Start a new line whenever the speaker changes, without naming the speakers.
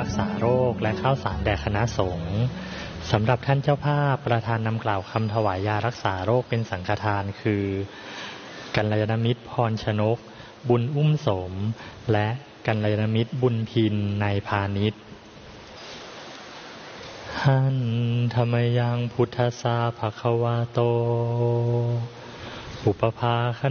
รักษาโรคและข้าวสารแด่คณะสงฆ์สำหรับท่านเจ้าภาพประธานนำกล่าวคำถวายยารักษาโรคเป็นสังฆทานคือกัลยาณมิตรพรชนกบุญอุ้มสมและกัลยาณมิตรบุญพินในพาณิชย์หันธรรมยังพุทธสาภควาโตอุปภาค